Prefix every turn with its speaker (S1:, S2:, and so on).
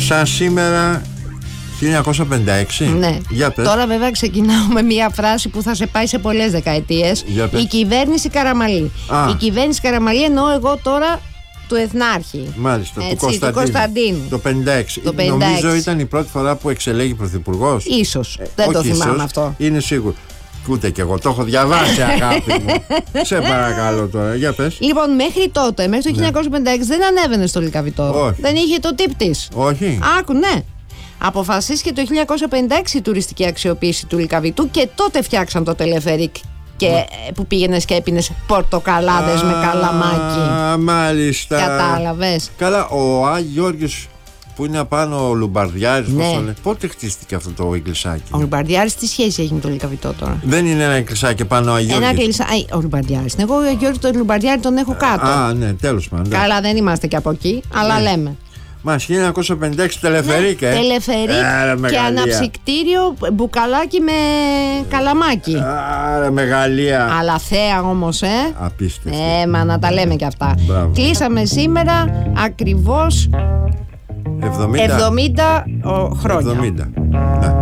S1: Σαν σήμερα 1956.
S2: Ναι.
S1: Για πες.
S2: Τώρα βέβαια ξεκινάω με μια φράση που θα σε πάει σε πολλές δεκαετίες.
S1: Η
S2: κυβέρνηση Καραμαλή. Η κυβέρνηση Καραμαλή εννοώ εγώ τώρα του Εθνάρχη.
S1: Μάλιστα,
S2: έτσι, του Κωνσταντίνου.
S1: Το 56. Νομίζω ήταν η πρώτη φορά που εξελέγει πρωθυπουργός.
S2: Ίσως. Δεν το θυμάμαι
S1: ίσως,
S2: αυτό.
S1: Είναι σίγουρο. Ούτε κι εγώ το έχω διαβάσει, αγάπη μου. Σε παρακαλώ τώρα, για πες.
S2: Λοιπόν, μέχρι τότε, μέχρι το 1956 δεν ανέβαινε στο Λυκαβητό. Δεν είχε το τύπ της.
S1: Όχι.
S2: Άκου, ναι. Αποφασίστηκε το 1956 η τουριστική αξιοποίηση του Λυκαβητού και τότε φτιάξαν το τελεφερίκ και που πήγαινες και έπινες πορτοκαλάδες με καλαμάκι.
S1: Μάλιστα.
S2: Κατάλαβες.
S1: Καλά, ο Άγιος Γιώργης που είναι απάνω ο Λουμπαρδιάρης,
S2: ναι.
S1: Πότε χτίστηκε αυτό το εκκλησάκι?
S2: Ο Λουμπαρδιάρης τι σχέση έχει με το Λυκαβητό τώρα?
S1: Δεν είναι ένα εκκλησάκι πάνω ο Άγιος Γιώργης?
S2: Ένα εκκλησάκι. Ο Λουμπαρδιάρης. Εγώ ο Γιώργης τον Λουμπαρδιάρη τον έχω κάτω.
S1: Ναι, τέλος πάντων.
S2: Καλά, δεν είμαστε και από εκεί, αλλά λέμε.
S1: Μας 1956 τελεφερίκ,
S2: τελεφερίκ και αναψυκτήριο μπουκαλάκι με καλαμάκι.
S1: Άρα μεγαλεία.
S2: Αλλά θέα όμως,
S1: Απίστευτη.
S2: Μα να τα λέμε κι αυτά.
S1: Μπράβο.
S2: Κλείσαμε σήμερα ακριβώς
S1: 70
S2: χρόνια.
S1: 70. Ναι.